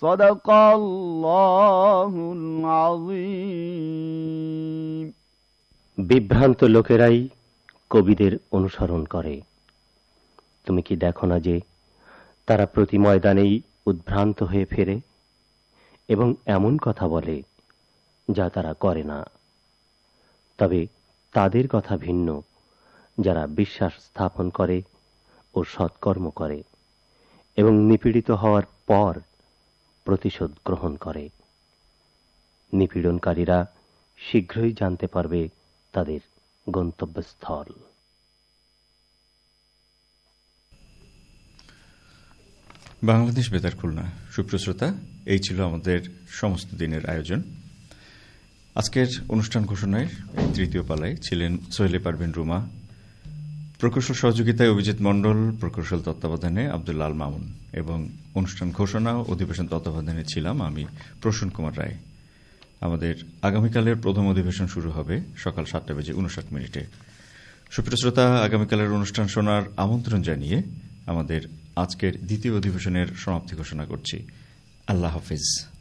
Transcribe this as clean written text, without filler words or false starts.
সাদাকাল্লাহুল আযীম। বিভ্রান্ত লোকেরাই কবিদের অনুসরণ করে। তুমি কি দেখো না যে তারা প্রতি ময়দানেই উদ্ভ্রান্ত হয়ে ফেরে এবং এমন কথা বলে যা তারা করে না। তবে তাদের কথা ভিন্ন যারা বিশ্বাস স্থাপন করে ও সৎকর্ম করে এবং নিপীড়িত হওয়ার পর প্রতিশোধ গ্রহণ করে। নিপীড়নকারীরা শীঘ্রই জানতে পারবে তাদের গন্তব্যস্থল। বাংলাদেশ বেতার খুলনা। সুপ্রিয় শ্রোতা, এই ছিল আমাদের সমস্ত দিনের আয়োজন। আজকের অনুষ্ঠান ঘোষণায় তৃতীয় পালায় ছিলেন সোহেলে পারভিন রুমা, প্রকৌশল সহযোগিতায় অভিজিৎ মণ্ডল, প্রকৌশল তত্ত্বাবধানে আব্দুল্লাহ আল মামুন এবং অনুষ্ঠান ঘোষণা ও অধিবেশন তত্ত্বাবধানে ছিলাম আমি প্রসূন কুমার রায়। আমাদের আগামীকালের প্রথম অধিবেশন শুরু হবে সকাল 7:59। সুপ্রিয় শ্রোতা, আগামীকালের অনুষ্ঠান শোনার আমন্ত্রণ জানিয়ে আমাদের আজকের দ্বিতীয় অধিবেশনের সমাপ্তি ঘোষণা করছি। আল্লাহ হাফিজ।